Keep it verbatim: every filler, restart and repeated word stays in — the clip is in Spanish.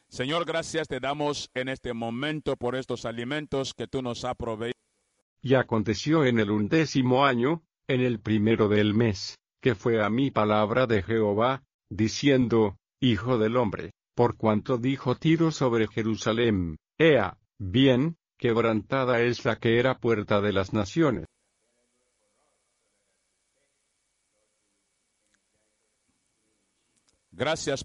Señor, gracias te damos en este momento por estos alimentos que tú nos has proveído. Y aconteció en el undécimo año, en el primero del mes, que fue a mí palabra de Jehová, diciendo, Hijo del hombre, por cuanto dijo Tiro sobre Jerusalén, Ea, bien, quebrantada es la que era puerta de las naciones. Gracias